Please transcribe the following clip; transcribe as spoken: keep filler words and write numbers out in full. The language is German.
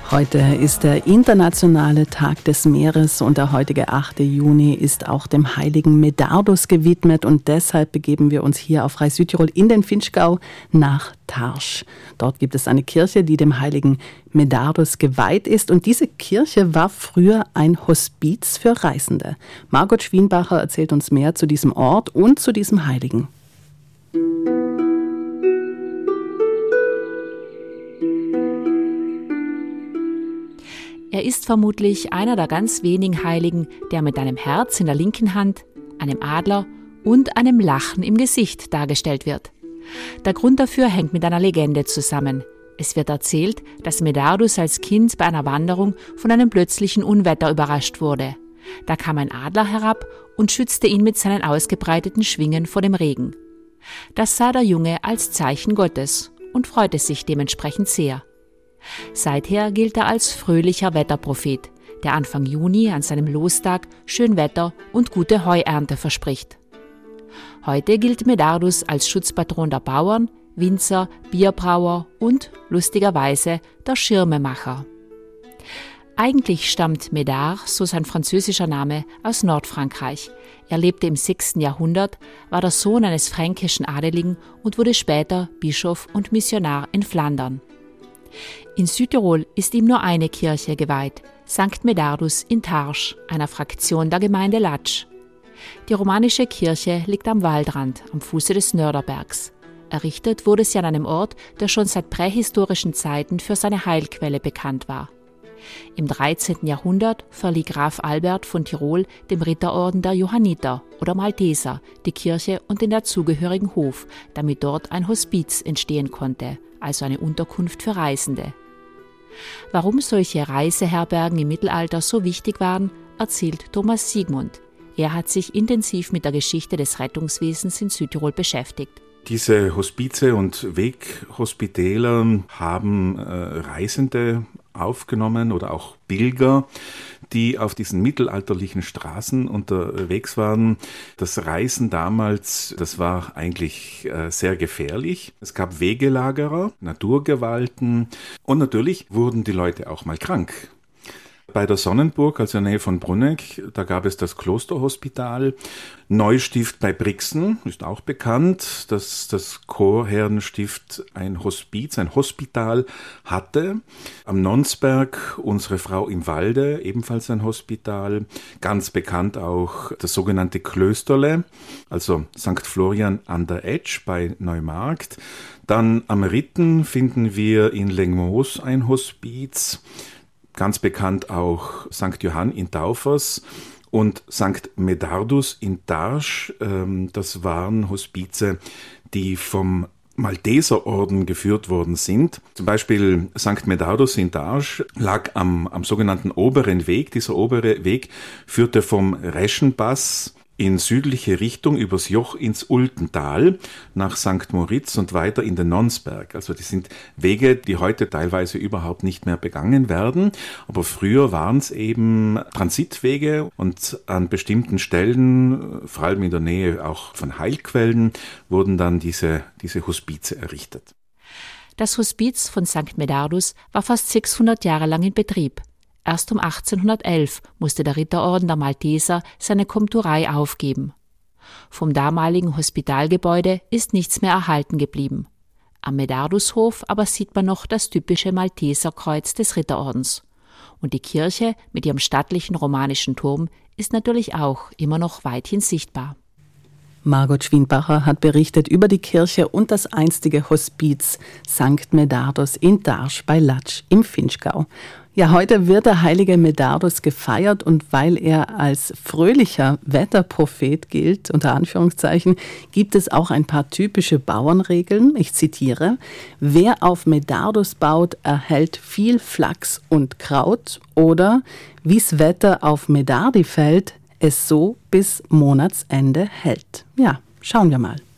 Heute ist der internationale Tag des Meeres und der heutige achte Juni ist auch dem heiligen Medardus gewidmet und deshalb begeben wir uns hier auf Rai Südtirol in den Vinschgau nach Tarsch. Dort gibt es eine Kirche, die dem heiligen Medardus geweiht ist und diese Kirche war früher ein Hospiz für Reisende. Margot Schwienbacher erzählt uns mehr zu diesem Ort und zu diesem Heiligen. Er ist vermutlich einer der ganz wenigen Heiligen, der mit einem Herz in der linken Hand, einem Adler und einem Lachen im Gesicht dargestellt wird. Der Grund dafür hängt mit einer Legende zusammen. Es wird erzählt, dass Medardus als Kind bei einer Wanderung von einem plötzlichen Unwetter überrascht wurde. Da kam ein Adler herab und schützte ihn mit seinen ausgebreiteten Schwingen vor dem Regen. Das sah der Junge als Zeichen Gottes und freute sich dementsprechend sehr. Seither gilt er als fröhlicher Wetterprophet, der Anfang Juni an seinem Lostag schön Wetter und gute Heuernte verspricht. Heute gilt Medardus als Schutzpatron der Bauern, Winzer, Bierbrauer und, lustigerweise, der Schirmemacher. Eigentlich stammt Médard, so sein französischer Name, aus Nordfrankreich. Er lebte im sechsten Jahrhundert, war der Sohn eines fränkischen Adeligen und wurde später Bischof und Missionar in Flandern. In Südtirol ist ihm nur eine Kirche geweiht, Sankt Medardus in Tarsch, einer Fraktion der Gemeinde Latsch. Die romanische Kirche liegt am Waldrand, am Fuße des Nörderbergs. Errichtet wurde sie an einem Ort, der schon seit prähistorischen Zeiten für seine Heilquelle bekannt war. Im dreizehnten Jahrhundert verlieh Graf Albert von Tirol dem Ritterorden der Johanniter oder Malteser die Kirche und den dazugehörigen Hof, damit dort ein Hospiz entstehen konnte, also eine Unterkunft für Reisende. Warum solche Reiseherbergen im Mittelalter so wichtig waren, erzählt Thomas Siegmund. Er hat sich intensiv mit der Geschichte des Rettungswesens in Südtirol beschäftigt. Diese Hospize und Weghospitäler haben äh, Reisende aufgenommen oder auch Pilger, die auf diesen mittelalterlichen Straßen unterwegs waren. Das Reisen damals, das war eigentlich äh, sehr gefährlich. Es gab Wegelagerer, Naturgewalten und natürlich wurden die Leute auch mal krank. Bei der Sonnenburg, also in der Nähe von Brunegg, da gab es das Klosterhospital. Neustift bei Brixen ist auch bekannt, dass das Chorherrenstift ein Hospiz, ein Hospital hatte. Am Nonsberg unsere Frau im Walde, ebenfalls ein Hospital. Ganz bekannt auch das sogenannte Klösterle, also Sankt Florian an der Etsch bei Neumarkt. Dann am Ritten finden wir in Lengmoos ein Hospiz. Ganz bekannt auch Sankt Johann in Taufers und Sankt Medardus in Tarsch. Das waren Hospize, die vom Malteserorden geführt worden sind. Zum Beispiel Sankt Medardus in Tarsch lag am, am sogenannten oberen Weg. Dieser obere Weg führte vom Reschenpass in südliche Richtung übers Joch ins Ultental nach Sankt Moritz und weiter in den Nonsberg. Also das sind Wege, die heute teilweise überhaupt nicht mehr begangen werden. Aber früher waren es eben Transitwege und an bestimmten Stellen, vor allem in der Nähe auch von Heilquellen, wurden dann diese, diese Hospize errichtet. Das Hospiz von Sankt Medardus war fast sechshundert Jahre lang in Betrieb. Erst um achtzehnhundertelf musste der Ritterorden der Malteser seine Komturei aufgeben. Vom damaligen Hospitalgebäude ist nichts mehr erhalten geblieben. Am Medardushof aber sieht man noch das typische Malteserkreuz des Ritterordens. Und die Kirche mit ihrem stattlichen romanischen Turm ist natürlich auch immer noch weithin sichtbar. Margot Schwienbacher hat berichtet über die Kirche und das einstige Hospiz Sankt Medardus in Tarsch bei Latsch im Vinschgau. Ja, heute wird der heilige Medardus gefeiert und weil er als fröhlicher Wetterprophet gilt, unter Anführungszeichen, gibt es auch ein paar typische Bauernregeln. Ich zitiere: Wer auf Medardus baut, erhält viel Flachs und Kraut, oder wie's Wetter auf Medardi fällt, es so bis Monatsende hält. Ja, schauen wir mal.